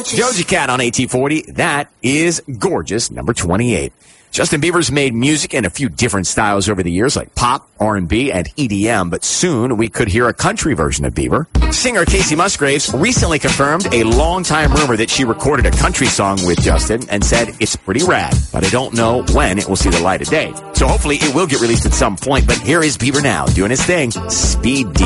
gorgeous. Doja Cat on AT40. That is gorgeous. Number 28. Justin Bieber's made music in a few different styles over the years, like pop, R&B, and EDM, but soon we could hear a country version of Bieber. Singer Casey Musgraves recently confirmed a long-time rumor that she recorded a country song with Justin and said it's pretty rad, but I don't know when it will see the light of day. So hopefully it will get released at some point, but here is Bieber now doing his thing, Speed Demon.